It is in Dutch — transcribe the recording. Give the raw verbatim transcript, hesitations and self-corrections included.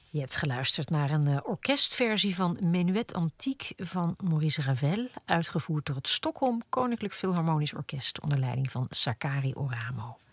Je hebt geluisterd naar een uh, orkestversie van Menuet Antique van Maurice Ravel, uitgevoerd door het Stockholm Koninklijk Philharmonisch Orkest onder leiding van Sakari Oramo.